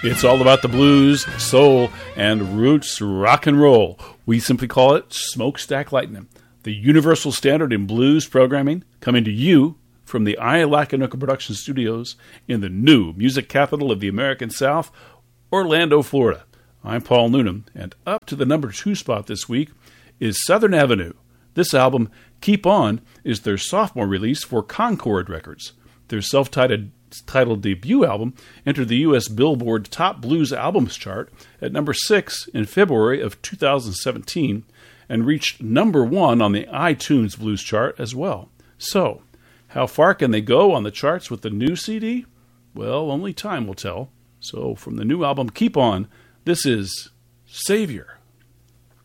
It's all about the blues, soul, and roots rock and roll. We simply call it Smokestack Lightning, the universal standard in blues programming, coming to you from the Ialacanuca Production Studios in the new music capital of the American South, Orlando, Florida. I'm Paul Noonan, and up to the number 2 spot this week is Southern Avenue. This album, Keep On, is their sophomore release for Concord Records. Their self-titled debut album entered the U.S. Billboard Top Blues Albums chart at number 6 in February of 2017 and reached number 1 on the iTunes Blues chart as well. So, how far can they go on the charts with the new CD? Well, only time will tell. So, from the new album Keep On, this is Savior.